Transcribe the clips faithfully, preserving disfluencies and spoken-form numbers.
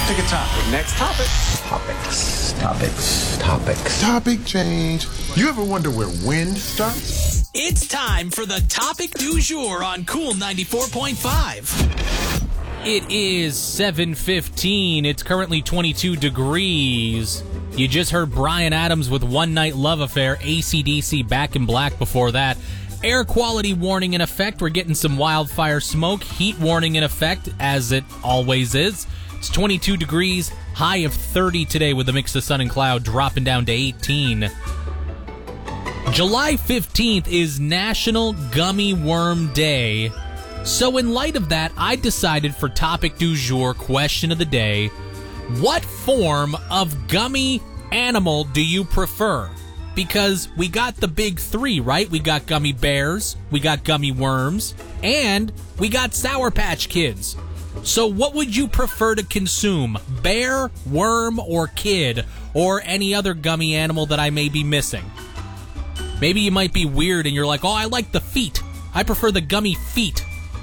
Pick a topic. Next topic. Topics, topics, topics. Topic change. You ever wonder where wind starts? It's time for the topic du jour on Cool ninety-four point five. It is seven fifteen. It's currently twenty-two degrees. You just heard Bryan Adams with One Night Love Affair, A C D C Back in Black before that. Air quality warning in effect. We're getting some wildfire smoke. Heat warning in effect, as it always is. It's twenty-two degrees, high of thirty today with a mix of sun and cloud, dropping down to eighteen. July fifteenth is National Gummy Worm Day. So in light of that, I decided for topic du jour, question of the day, what form of gummy animal do you prefer? Because we got the big three, right? We got gummy bears, we got gummy worms, and we got Sour Patch Kids. So what would you prefer to consume? Bear, worm, or kid? Or any other gummy animal that I may be missing? Maybe you might be weird and you're like, oh, I like the feet. I prefer the gummy feet.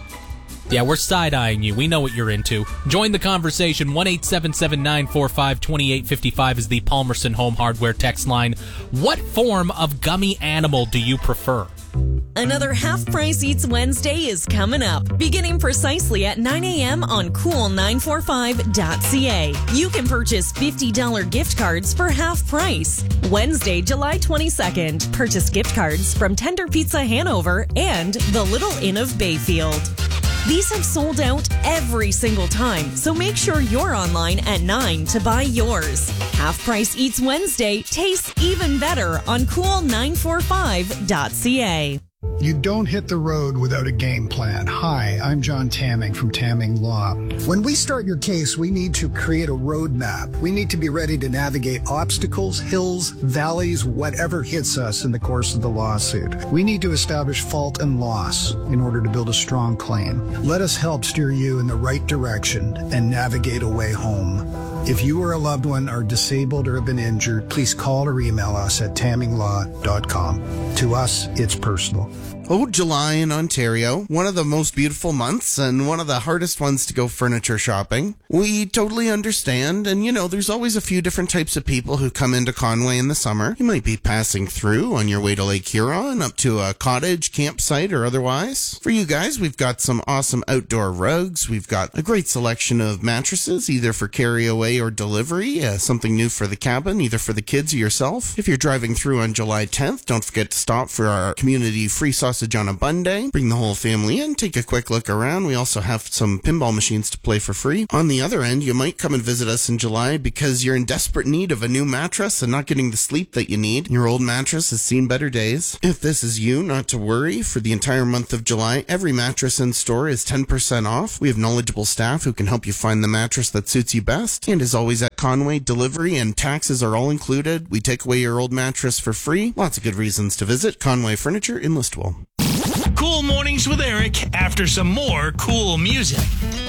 Yeah, we're side-eyeing you. We know what you're into. Join the conversation. one eight seven seven, nine four five, two eight five five is the Palmerston Home Hardware text line. What form of gummy animal do you prefer? Another Half Price Eats Wednesday is coming up, beginning precisely at nine a.m. on cool nine forty-five dot c a. You can purchase fifty dollars gift cards for half price. Wednesday, July twenty-second. Purchase gift cards from Tender Pizza Hanover and the Little Inn of Bayfield. These have sold out every single time, so make sure you're online at nine to buy yours. Half Price Eats Wednesday tastes even better on cool nine forty-five dot c a. You don't hit the road without a game plan. Hi, I'm John Tamming from Tamming Law. When we start your case, we need to create a roadmap. We need to be ready to navigate obstacles, hills, valleys, whatever hits us in the course of the lawsuit. We need to establish fault and loss in order to build a strong claim. Let us help steer you in the right direction and navigate a way home. If you or a loved one are disabled or have been injured, please call or email us at tamming law dot com. To us, it's personal. Oh, July in Ontario, one of the most beautiful months and one of the hardest ones to go furniture shopping. We totally understand, and you know, there's always a few different types of people who come into Conway in the summer. You might be passing through on your way to Lake Huron, up to a cottage, campsite, or otherwise. For you guys, we've got some awesome outdoor rugs. We've got a great selection of mattresses, either for carry away or delivery, uh, something new for the cabin, either for the kids or yourself. If you're driving through on July tenth, don't forget to stop for our community free sausage on a Bunday. Bring the whole family in, take a quick look around. We also have some pinball machines to play for free. On the other end, you might come and visit us in July because you're in desperate need of a new mattress and not getting the sleep that you need. Your old mattress has seen better days. If this is you, not to worry. For the entire month of July, every mattress in store is ten percent off. We have knowledgeable staff who can help you find the mattress that suits you best. And as always at Conway, delivery and taxes are all included. We take away your old mattress for free. Lots of good reasons to visit Conway Furniture in Listowel. Cool Mornings with Eric after some more cool music.